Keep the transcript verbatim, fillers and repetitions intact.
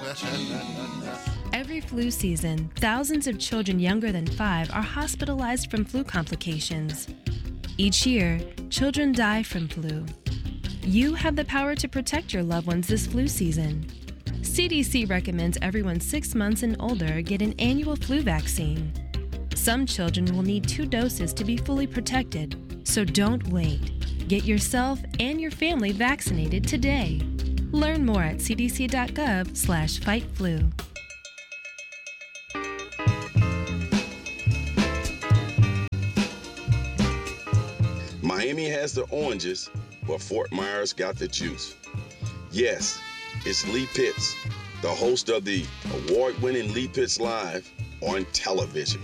Every flu season, thousands of children younger than five are hospitalized from flu complications. Each year, children die from flu. You have the power to protect your loved ones this flu season. C D C recommends everyone six months and older get an annual flu vaccine. Some children will need two doses to be fully protected, so don't wait. Get yourself and your family vaccinated today. Learn more at c d c dot gov slash fight flu. Miami has the oranges, but Fort Myers got the juice. Yes, it's Lee Pitts, the host of the award-winning Lee Pitts Live on television.